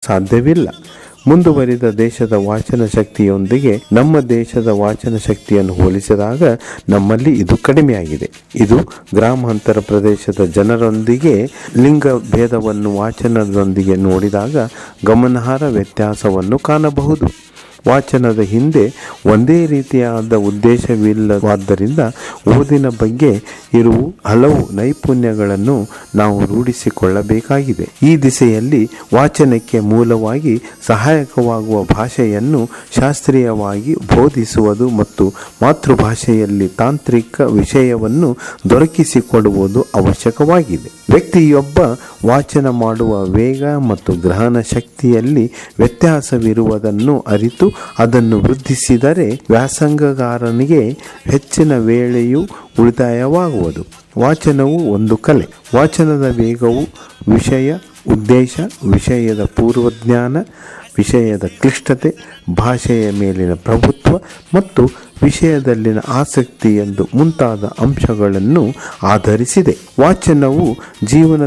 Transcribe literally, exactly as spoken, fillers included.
ಸಾಧ್ಯವಿಲ್ಲ. ಮುಂದುವರಿದ ದೇಶದ ವಾಚನ ಶಕ್ತಿಯೊಂದಿಗೆ ನಮ್ಮ ದೇಶದ ವಾಚನ ಶಕ್ತಿಯನ್ನು ಹೋಲಿಸಿದಾಗ ನಮ್ಮಲ್ಲಿ ಇದು ಕಡಿಮೆಯಾಗಿದೆ. ಇದು ಗ್ರಾಮಾಂತರ ಪ್ರದೇಶದ ಜನರೊಂದಿಗೆ ಲಿಂಗ ಭೇದವನ್ನು ವಾಚನದೊಂದಿಗೆ ನೋಡಿದಾಗ ಗಮನಾರ್ಹ ವ್ಯತ್ಯಾಸವನ್ನು ಕಾಣಬಹುದು. ವಾಚನದ ಹಿಂದೆ ಒಂದೇ ರೀತಿಯಾದ ಉದ್ದೇಶವಿಲ್ಲವಾದ್ದರಿಂದ ಓದಿನ ಬಗ್ಗೆ ಇರುವ ಹಲವು ನೈಪುಣ್ಯಗಳನ್ನು ನಾವು ರೂಢಿಸಿಕೊಳ್ಳಬೇಕಾಗಿದೆ. ಈ ದಿಸೆಯಲ್ಲಿ ವಾಚನಕ್ಕೆ ಮೂಲವಾಗಿ ಸಹಾಯಕವಾಗುವ ಭಾಷೆಯನ್ನು ಶಾಸ್ತ್ರೀಯವಾಗಿ ಬೋಧಿಸುವುದು ಮತ್ತು ಮಾತೃಭಾಷೆಯಲ್ಲಿ ತಾಂತ್ರಿಕ ವಿಷಯವನ್ನು ದೊರಕಿಸಿಕೊಡುವುದು ಅವಶ್ಯಕವಾಗಿದೆ. ವ್ಯಕ್ತಿಯೊಬ್ಬ ವಾಚನ ಮಾಡುವ ವೇಗ ಮತ್ತು ಗ್ರಹಣ ಶಕ್ತಿಯಲ್ಲಿ ವ್ಯತ್ಯಾಸವಿರುವುದನ್ನು ಅರಿತು ಅದನ್ನು ವೃದ್ಧಿಸಿದರೆ ವ್ಯಾಸಂಗಗಾರನಿಗೆ ಹೆಚ್ಚಿನ ವೇಳೆಯೂ ಉಳಿತಾಯವಾಗುವುದು. ವಾಚನವು ಒಂದು ಕಲೆ. ವಾಚನದ ವೇಗವು ವಿಷಯ ಉದ್ದೇಶ, ವಿಷಯದ ಪೂರ್ವಜ್ಞಾನ, ವಿಷಯದ ಕ್ಲಿಷ್ಟತೆ, ಭಾಷೆಯ ಮೇಲಿನ ಪ್ರಭುತ್ವ ಮತ್ತು ವಿಷಯದಲ್ಲಿನ ಆಸಕ್ತಿ ಎಂದು ಮುಂತಾದ ಅಂಶಗಳನ್ನು ಆಧರಿಸಿದೆ. ವಾಚನವು ಜೀವನ